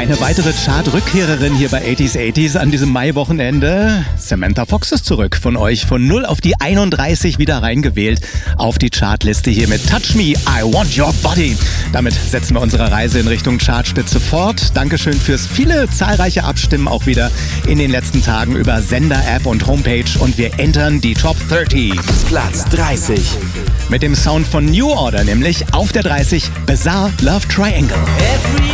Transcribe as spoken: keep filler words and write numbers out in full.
Eine weitere Chart-Rückkehrerin hier bei achtziger achtziger an diesem Mai-Wochenende. Samantha Fox ist zurück, von euch von null auf die einunddreißig wieder reingewählt auf die Chartliste hier mit Touch Me, I Want Your Body. Damit setzen wir unsere Reise in Richtung Chartspitze fort. Dankeschön fürs viele zahlreiche Abstimmen auch wieder in den letzten Tagen über Sender-App und Homepage und wir entern die Top dreißig. Platz dreißig. Mit dem Sound von New Order, nämlich auf der dreißig Bizarre Love Triangle.